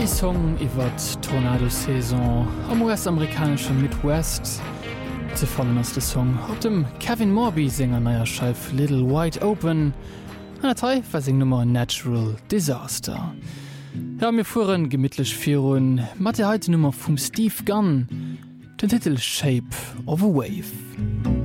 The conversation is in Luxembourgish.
Song iwwer Tornadosaison am US-amerikanischen Midwest ze fallen ass de Song op dem Kevin Morby Sänger naier Schallf Little Wide Open an der Teil war seg Nummer Natural Disaster. Ja, mir fuhren gemidtlech Virun mat der heute Nummer vum Steve Gunn, den Titel Shape of a Wave.